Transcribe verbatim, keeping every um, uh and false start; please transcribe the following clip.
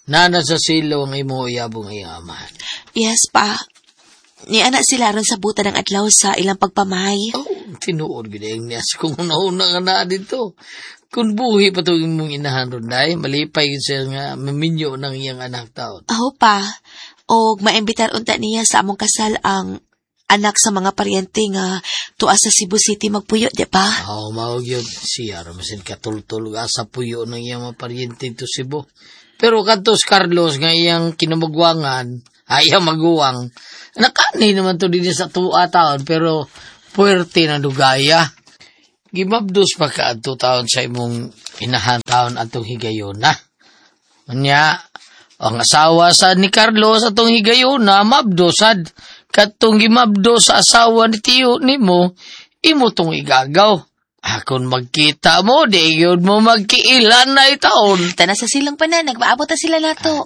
Nana sa silo ang imo iyabong iyang amahan. Yes, pa. Ni anak sila ron sa buta ng adlaw sa ilang pagpamay. Oh, tinuod gid ang niyas kung una-una nga na dito. Kung buhi pa to imong inahan ron day, malipay siya nga maminyo ng iyang anak taon. Aho pa. Og maimbitar unta niya sa among kasal ang anak sa mga paryente nga tuwa sa Cebu City magpuyo, di ba? Oo, oh, maog yun. Siya, ramasin katultulog asa puyo ng iyang maparyente to Cebu. Pero kantos Carlos nga iyang kinamagwangan, ayaw maguwang, nakani naman to din sa tuwa taon, pero puwerte na dugaya. Gimabdos pa ka ato taon sa imong inahan taon atong higayon na. Kanya, ang asawa sa ni Carlos atong higayon na, mabdosad. Katong gimabdos sa asawa ni tiyo ni mo, imo tong igagaw. Akon magkita mo, di yun mo magkiilan na itaon. Tana sa silang panan, nagmaabot na sila lato.